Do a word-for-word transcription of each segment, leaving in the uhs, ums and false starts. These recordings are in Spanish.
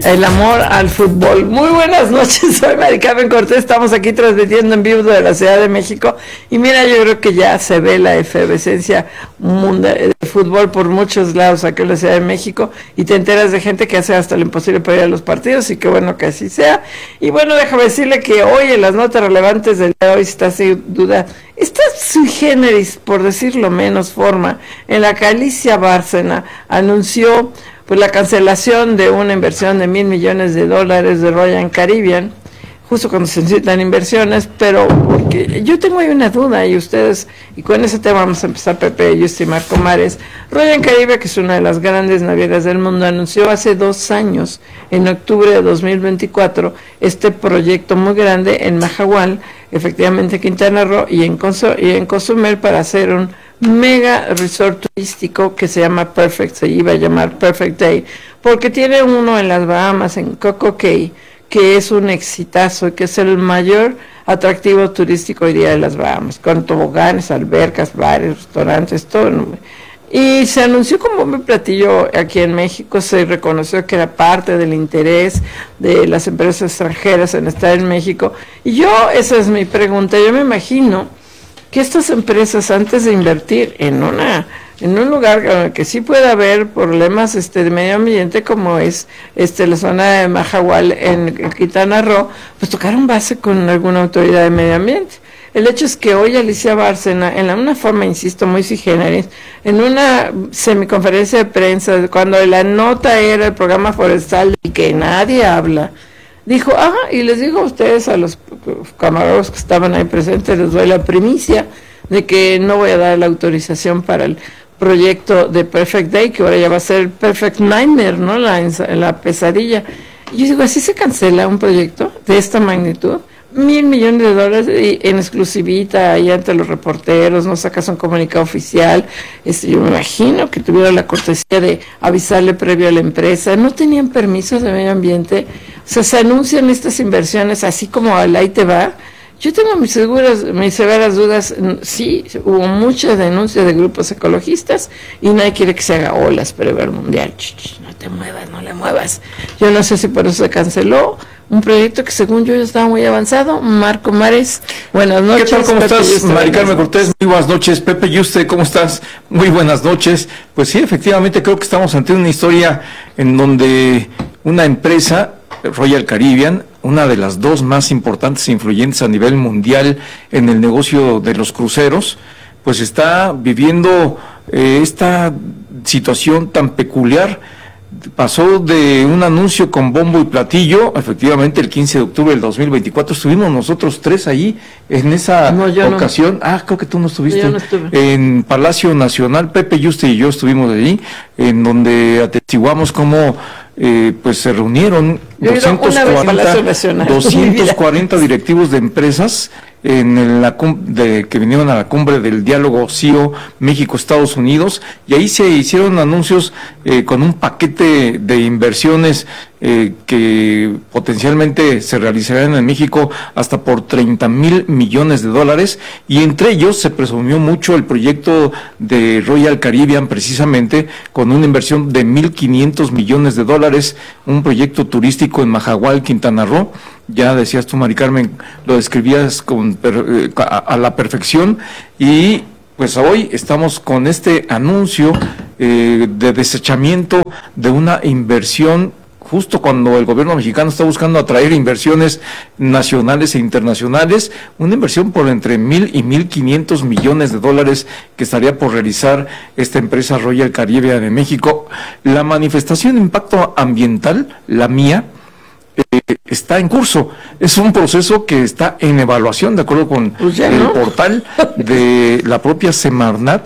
El amor al fútbol. Muy buenas noches, soy Mari Carmen Cortés, estamos aquí transmitiendo en vivo de la Ciudad de México y mira, yo creo que ya se ve la efervescencia mundial de fútbol por muchos lados aquí en la Ciudad de México y te enteras de gente que hace hasta lo imposible para ir a los partidos y qué bueno que así sea. Y bueno, déjame decirle que hoy en las notas relevantes del día de hoy está sin duda, está sui generis, por decirlo menos forma, en la que Alicia Bárcena anunció pues la cancelación de una inversión de mil millones de dólares de Royal Caribbean, justo cuando se necesitan inversiones, pero porque yo tengo ahí una duda y ustedes, y con ese tema vamos a empezar, Pepe, Justo y Marco Mares. Royal Caribbean, que es una de las grandes navieras del mundo, anunció hace dos años, en octubre de dos mil veinticuatro, este proyecto muy grande en Mahahual, efectivamente Quintana Roo, y en, Conso, y en Cozumel para hacer un mega resort turístico que se llama Perfect, se iba a llamar Perfect Day, porque tiene uno en las Bahamas, en Coco Cay, que es un exitazo y que es el mayor atractivo turístico hoy día de las Bahamas, con toboganes, albercas, bares, restaurantes, todo. Y se anunció como un platillo aquí en México, se reconoció que era parte del interés de las empresas extranjeras en estar en México. Y yo, esa es mi pregunta, yo me imagino que estas empresas, antes de invertir en una en un lugar en el que sí puede haber problemas este de medio ambiente, como es este la zona de Mahahual en, en Quintana Roo, pues tocaron base con alguna autoridad de medio ambiente. El hecho es que hoy Alicia Bárcena, en una forma, insisto, muy sui generis, en una semiconferencia de prensa, cuando la nota era el programa forestal y que nadie habla, dijo, ah, y les digo a ustedes, a los camarógrafos que estaban ahí presentes, les doy la primicia de que no voy a dar la autorización para el proyecto de Perfect Day, que ahora ya va a ser Perfect Nightmare, ¿no? La, la pesadilla. Y yo digo, ¿así se cancela un proyecto de esta magnitud? Mil millones de dólares y en exclusivita ahí ante los reporteros, no sacas un comunicado oficial. Este, yo me imagino que tuvieron la cortesía de avisarle previo a la empresa, no tenían permisos de medio ambiente, o sea, se anuncian estas inversiones así como al ahí te va. Yo tengo mis seguras, mis severas dudas. Sí, hubo muchas denuncias de grupos ecologistas y nadie quiere que se haga olas previo al mundial. Ch, ch, no te muevas, no le muevas. Yo no sé si por eso se canceló un proyecto que según yo ya estaba muy avanzado. Marco Mares, buenas noches. ¿Qué tal? ¿Cómo Pepe estás, Yuste, Mari Carmen Cortés? Muy buenas noches. Pepe Yuste, ¿cómo estás? Muy buenas noches. Pues sí, efectivamente creo que estamos ante una historia en donde una empresa, Royal Caribbean, una de las dos más importantes e influyentes a nivel mundial en el negocio de los cruceros, pues está viviendo eh, esta situación tan peculiar. Pasó de un anuncio con bombo y platillo, efectivamente el quince de octubre del dos mil veinticuatro, estuvimos nosotros tres ahí en esa no, ocasión, no. ah, creo que tú no estuviste, yo no estuve. En Palacio Nacional, Pepe Yuste y yo estuvimos allí, en donde atestiguamos cómo eh, pues se reunieron doscientos cuarenta, doscientos cuarenta directivos de empresas en la de, que vinieron a la cumbre del diálogo C I O México-Estados Unidos, y ahí se hicieron anuncios eh, con un paquete de inversiones eh, que potencialmente se realizarán en México hasta por treinta mil millones de dólares, y entre ellos se presumió mucho el proyecto de Royal Caribbean, precisamente con una inversión de mil quinientos millones de dólares, un proyecto turístico en Mahahual, Quintana Roo. Ya decías tú, Mari Carmen, lo describías con, a, a la perfección, y pues hoy estamos con este anuncio eh, de desechamiento de una inversión justo cuando el gobierno mexicano está buscando atraer inversiones nacionales e internacionales, una inversión por entre mil y mil quinientos millones de dólares que estaría por realizar esta empresa Royal Caribbean de México. La manifestación de impacto ambiental, la mía, Eh, está en curso, es un proceso que está en evaluación de acuerdo con pues ya, el ¿no? portal de la propia Semarnat,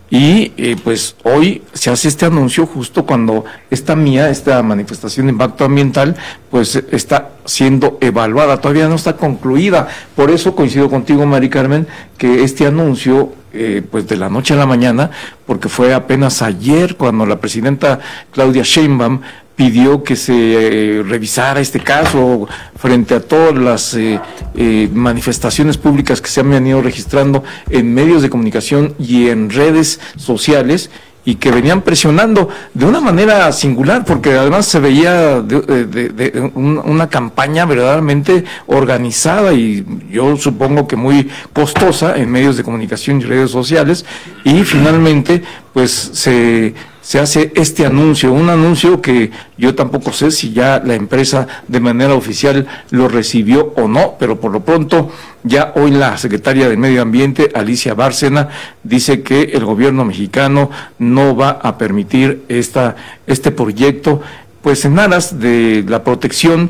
y eh, pues hoy se hace este anuncio justo cuando esta mía, esta manifestación de impacto ambiental, pues está siendo evaluada, todavía no está concluida. Por eso coincido contigo, Mari Carmen, que este anuncio eh, pues de la noche a la mañana, porque fue apenas ayer cuando la presidenta Claudia Sheinbaum pidió que se eh, revisara este caso frente a todas las eh, eh, manifestaciones públicas que se han venido registrando en medios de comunicación y en redes sociales, y que venían presionando de una manera singular, porque además se veía de, de, de, de una campaña verdaderamente organizada y yo supongo que muy costosa en medios de comunicación y redes sociales, y finalmente pues se... se hace este anuncio, un anuncio que yo tampoco sé si ya la empresa de manera oficial lo recibió o no, pero por lo pronto ya hoy la secretaria de Medio Ambiente, Alicia Bárcena, dice que el gobierno mexicano no va a permitir esta, este proyecto, pues en aras de la protección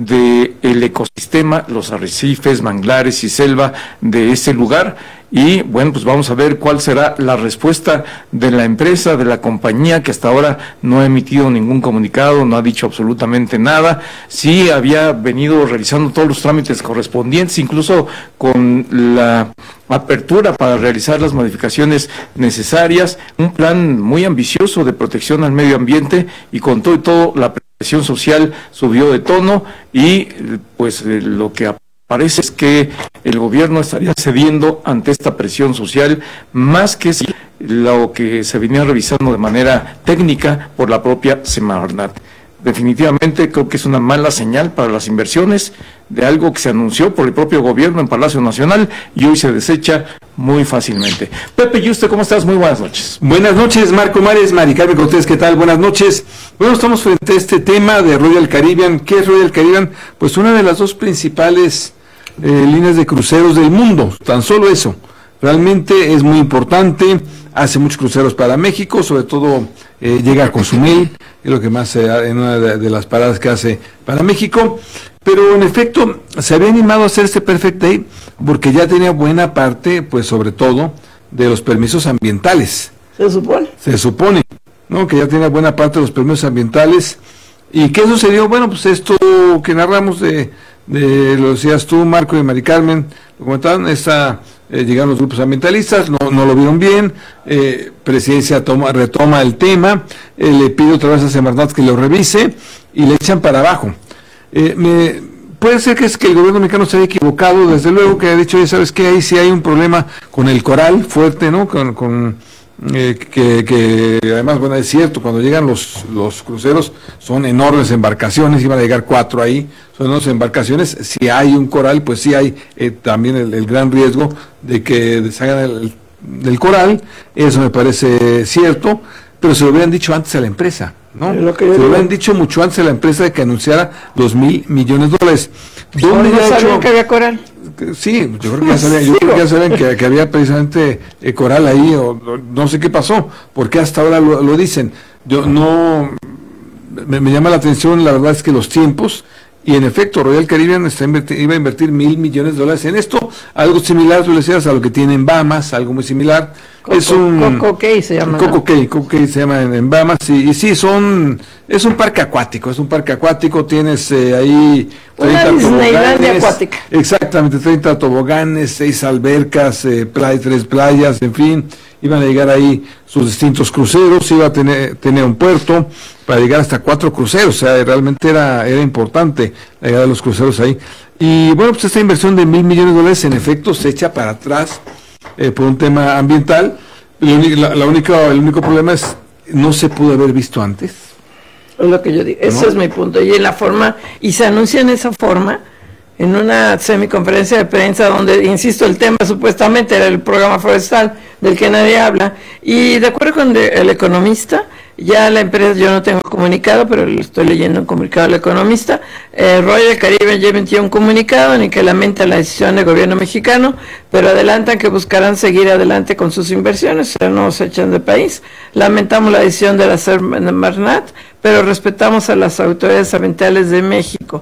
del ecosistema, los arrecifes, manglares y selva de ese lugar. Y bueno, pues vamos a ver cuál será la respuesta de la empresa, de la compañía, que hasta ahora no ha emitido ningún comunicado, no ha dicho absolutamente nada. Sí había venido realizando todos los trámites correspondientes, incluso con la apertura para realizar las modificaciones necesarias, un plan muy ambicioso de protección al medio ambiente, y con todo y todo la presión social subió de tono y pues lo que parece es que el gobierno estaría cediendo ante esta presión social, más que si lo que se venía revisando de manera técnica por la propia Semarnat. Definitivamente creo que es una mala señal para las inversiones de algo que se anunció por el propio gobierno en Palacio Nacional y hoy se desecha muy fácilmente. Pepe Yuste, ¿cómo estás? Muy buenas noches. Buenas noches, Marco Mares, Mari Carmen Cortés, ¿qué tal? Buenas noches. Bueno, estamos frente a este tema de Royal Caribbean. ¿Qué es Royal Caribbean? Pues una de las dos principales eh, líneas de cruceros del mundo, tan solo eso. Realmente es muy importante, hace muchos cruceros para México, sobre todo eh, llega a Cozumel, es lo que más eh, en una de, de las paradas que hace para México, pero en efecto se había animado a hacer este Perfect Day porque ya tenía buena parte, pues sobre todo, de los permisos ambientales. ¿Se supone? Se supone, ¿no? Que ya tenía buena parte de los permisos ambientales. ¿Y qué sucedió? Bueno, pues esto que narramos de, de lo decías tú, Marco y Mari Carmen, lo comentaban, esta... Eh, llegaron los grupos ambientalistas, no, no lo vieron bien, eh, Presidencia toma, retoma el tema, eh, le pide otra vez a Semarnat que lo revise y le echan para abajo. Eh, me, puede ser que es que el gobierno mexicano se haya equivocado, desde luego que ha dicho, ya sabes que ahí sí hay un problema con el coral fuerte, ¿no? Con, con eh, que, que además, bueno, es cierto, cuando llegan los, los cruceros son enormes embarcaciones, iban a llegar cuatro ahí, son enormes embarcaciones, si hay un coral, pues sí hay eh, también el, el gran riesgo de que deshagan el, del coral, eso me parece cierto, pero se lo hubieran dicho antes a la empresa, ¿no? Lo que se lo hubieran dicho mucho antes a la empresa de que anunciara dos mil millones de dólares. ¿Dónde no sabían hecho? que había coral? Sí, yo creo que ya sabían, yo creo que ya sabían que, que había precisamente eh, coral ahí, o, o no sé qué pasó, porque hasta ahora lo, lo dicen. Yo no, me, me llama la atención, la verdad es que los tiempos, y en efecto, Royal Caribbean está invertir, iba a invertir mil millones de dólares en esto, algo similar, tú le decías, a lo que tiene en Bahamas, algo muy similar. Coco, es un Coco Cay se llama. Coco Cay, Coco Cay se llama en, en Bahamas, y, y sí, son, es un parque acuático, es un parque acuático, tienes eh, ahí treinta toboganes, acuática. Exactamente, treinta toboganes, seis albercas, eh, play, tres playas, en fin, iban a llegar ahí sus distintos cruceros, iba a tener, tener un puerto para llegar hasta cuatro cruceros, o sea, realmente era, era importante la llegada de los cruceros ahí. Y bueno, pues esta inversión de mil millones de dólares en efecto se echa para atrás eh, por un tema ambiental. La, la única, el único problema es, no se pudo haber visto antes. Es lo que yo digo, eso ¿no? Es mi punto. Y en la forma, y se anuncia en esa forma, en una semiconferencia de prensa donde, insisto, el tema supuestamente era el programa forestal del que nadie habla, y de acuerdo con de, el economista, ya la empresa, yo no tengo comunicado, pero estoy leyendo un comunicado del economista, eh, Royal Caribbean ya emitió un comunicado en el que lamenta la decisión del gobierno mexicano, pero adelantan que buscarán seguir adelante con sus inversiones, o sea, no se echan de país. Lamentamos la decisión de la Semarnat, pero respetamos a las autoridades ambientales de México.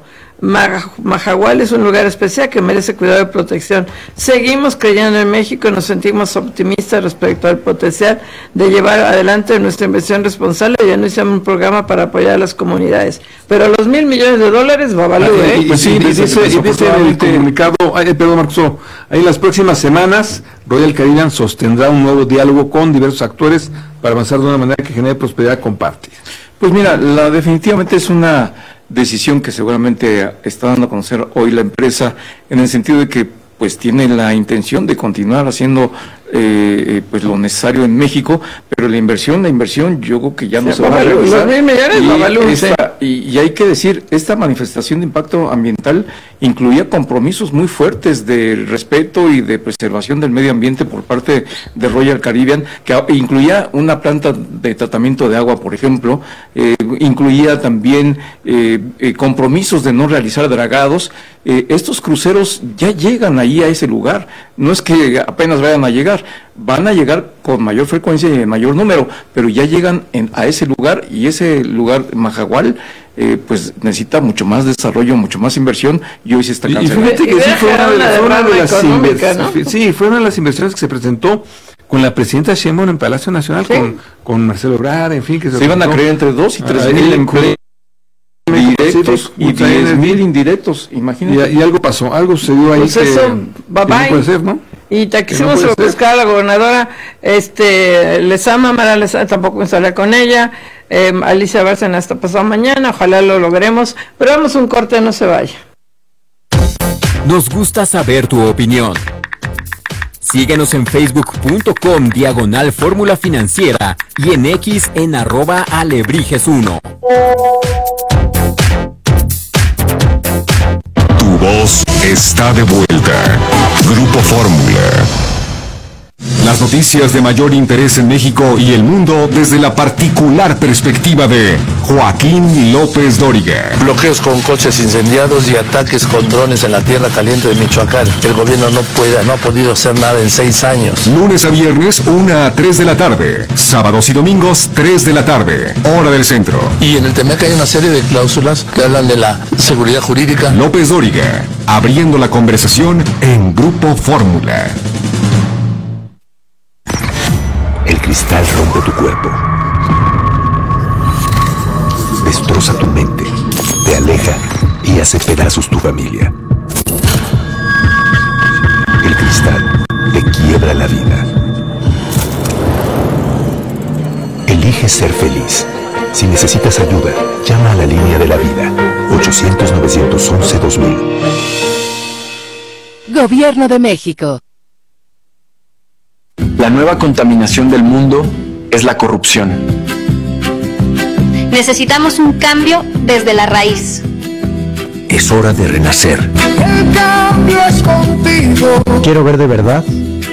Mahahual es un lugar especial que merece cuidado y protección. Seguimos creyendo en México y nos sentimos optimistas respecto al potencial de llevar adelante nuestra inversión responsable y anunciamos un programa para apoyar a las comunidades. Pero los mil millones de dólares, babalú, ¿eh? Y, y, sí, y dice, y dice en el comunicado, ay, perdón Marcos, ahí en las próximas semanas Royal Caribbean sostendrá un nuevo diálogo con diversos actores para avanzar de una manera que genere prosperidad compartida. Pues mira, la definitivamente es una decisión que seguramente está dando a conocer hoy la empresa, en el sentido de que pues tiene la intención de continuar haciendo eh, pues lo necesario en México, pero pero la inversión, la inversión, yo creo que ya no sí, se va a realizar. Los mil millones, y, Babalu, esta, y, y hay que decir, esta manifestación de impacto ambiental incluía compromisos muy fuertes de respeto y de preservación del medio ambiente por parte de Royal Caribbean, que incluía una planta de tratamiento de agua, por ejemplo, eh, incluía también eh, eh, compromisos de no realizar dragados. Eh, estos cruceros ya llegan ahí a ese lugar, no es que apenas vayan a llegar, van a llegar con mayor frecuencia y en mayor número, pero ya llegan en, a ese lugar, y ese lugar, Mahahual, eh, pues necesita mucho más desarrollo, mucho más inversión, y hoy se está cancelando. Y fíjate que sí fue una de, una de, una de las inversiones, ¿no? Sí, fue una de las inversiones que se presentó con la presidenta Sheinbaum en Palacio Nacional, ¿sí? con, con Marcelo Ebrard, en fin, que se, se iban a crear entre dos y tres mil empleos directos y diez mil indirectos, imagínate. Y, y algo pasó, algo sucedió ahí pues que, eso, bye que bye. no puede ser, ¿no? Y te quisimos no buscar a la gobernadora, este, Lezama, Mara Lezama, tampoco me sale con ella, eh, Alicia Bárcena hasta pasado mañana, ojalá lo logremos, pero vamos un corte, no se vaya. Nos gusta saber tu opinión. Síguenos en facebook.com diagonal fórmula financiera y en X en arroba alebrijes uno. Tu voz está de vuelta. Grupo Fórmula. Las noticias de mayor interés en México y el mundo desde la particular perspectiva de Joaquín López Dóriga. Bloqueos con coches incendiados y ataques con drones en la tierra caliente de Michoacán. El gobierno no puede, no ha podido hacer nada en seis años. Lunes a viernes, una a tres de la tarde. Sábados y domingos, tres de la tarde. Hora del centro. Y en el T M E C hay una serie de cláusulas que hablan de la seguridad jurídica. López Dóriga, abriendo la conversación en Grupo Fórmula. El cristal rompe tu cuerpo, destroza tu mente, te aleja y hace pedazos tu familia. El cristal te quiebra la vida. Elige ser feliz. Si necesitas ayuda, llama a la línea de la vida, ochocientos, novecientos once, dos mil. Gobierno de México. La nueva contaminación del mundo es la corrupción. Necesitamos un cambio desde la raíz. Es hora de renacer. El cambio es contigo. Quiero ver de verdad